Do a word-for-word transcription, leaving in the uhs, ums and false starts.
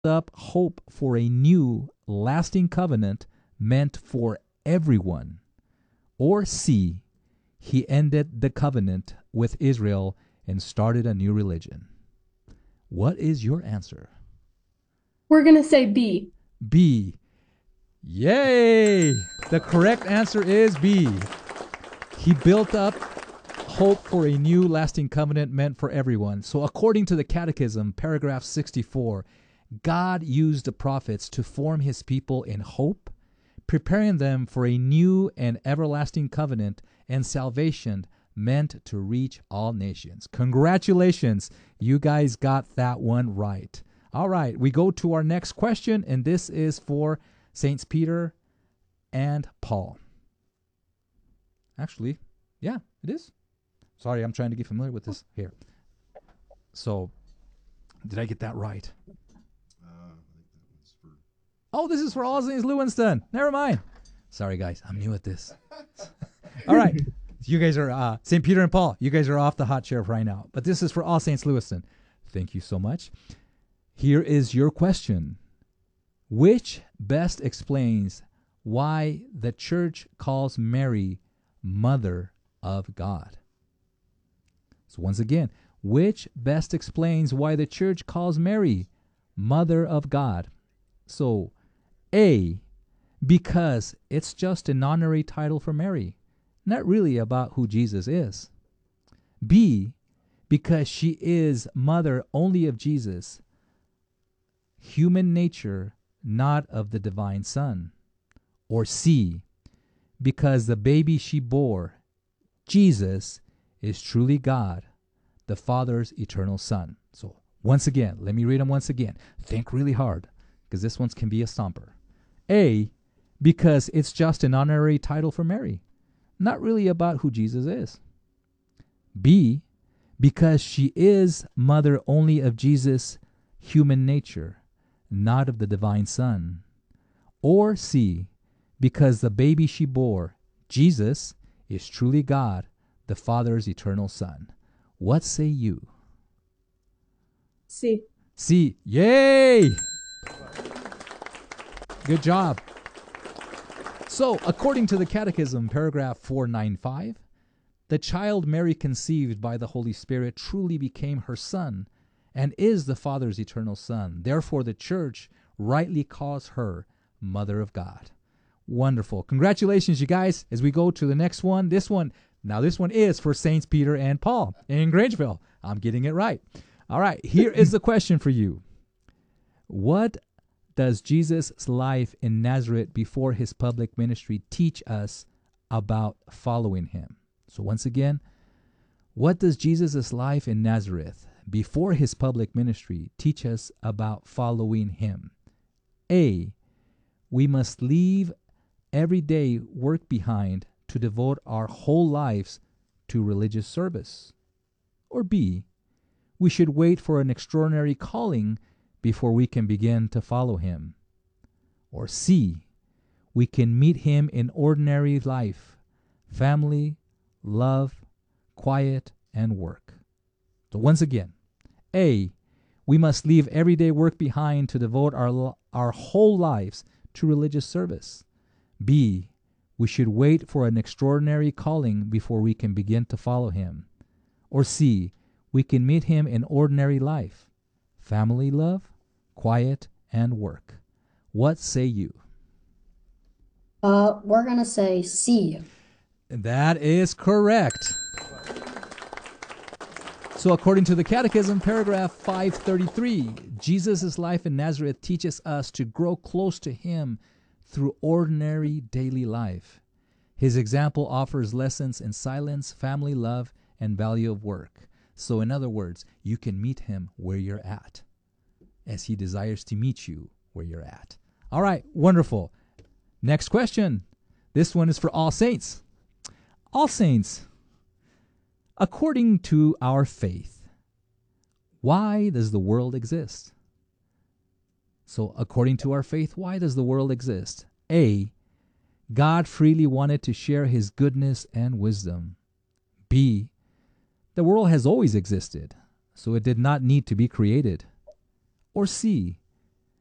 up hope for a new, lasting covenant meant for everyone. Or C, he ended the covenant with Israel and started a new religion. What is your answer? We're going to say B. B. Yay! The correct answer is B. He built up hope for a new lasting covenant meant for everyone. So according to the Catechism, paragraph sixty-four, God used the prophets to form his people in hope, preparing them for a new and everlasting covenant and salvation meant to reach all nations. Congratulations, you guys got that one right. All right, we go to our next question, and this is for Saints Peter and Paul. Actually, yeah, it is. Sorry, I'm trying to get familiar with this here. So, did I get that right? Oh, this is for All Saints Lewiston. Never mind. Sorry, guys. I'm new at this. All right. You guys are, uh, Saint Peter and Paul, you guys are off the hot chair right now. But this is for All Saints Lewiston. Thank you so much. Here is your question. Which best explains why the church calls Mary Mother of God? So once again, which best explains why the church calls Mary Mother of God? So, A, because it's just an honorary title for Mary, not really about who Jesus is. B, because she is mother only of Jesus, human nature, not of the divine Son. Or C, because the baby she bore, Jesus, is truly God, the Father's eternal Son. So, once again, let me read them once again. Think really hard, because this one can be a stomper. A, because it's just an honorary title for Mary, not really about who Jesus is. B, because she is mother only of Jesus' human nature, not of the divine Son. Or C, because the baby she bore, Jesus, is truly God, the Father's eternal Son. What say you? C. C. Yay! Good job. So, according to the Catechism, paragraph four ninety-five, the child Mary conceived by the Holy Spirit truly became her son and is the Father's eternal Son. Therefore, the Church rightly calls her Mother of God. Wonderful. Congratulations, you guys, as we go to the next one. This one, now this one is for Saints Peter and Paul in Grangeville. I'm getting it right. All right, here is the question for you. What does Jesus' life in Nazareth before his public ministry teach us about following him? So once again, what does Jesus' life in Nazareth before his public ministry teach us about following him? A, we must leave everyday work behind to devote our whole lives to religious service. Or B, we should wait for an extraordinary calling before we can begin to follow him. Or C, we can meet him in ordinary life, family, love, quiet, and work. So once again, A, we must leave everyday work behind to devote our, our whole lives to religious service. B, we should wait for an extraordinary calling before we can begin to follow him. Or C, we can meet him in ordinary life, family, love, quiet, and work. What say you? Uh, we're gonna say C. That is correct. So according to the Catechism, paragraph five thirty-three, Jesus' life in Nazareth teaches us to grow close to him through ordinary daily life. His example offers lessons in silence, family love, and value of work. So in other words, you can meet him where you're at, as he desires to meet you where you're at. All right, wonderful. Next question. This one is for all saints. All saints, according to our faith, why does the world exist? So according to our faith, why does the world exist? A, God freely wanted to share his goodness and wisdom. B, the world has always existed, so it did not need to be created. Or C,